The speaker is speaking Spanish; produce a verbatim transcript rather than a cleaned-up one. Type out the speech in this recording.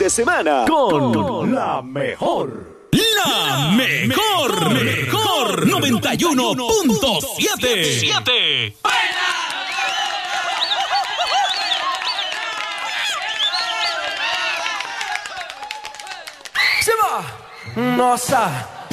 de semana con la mejor. La mejor, mejor, noventa y uno punto siete. Se va. Nossa.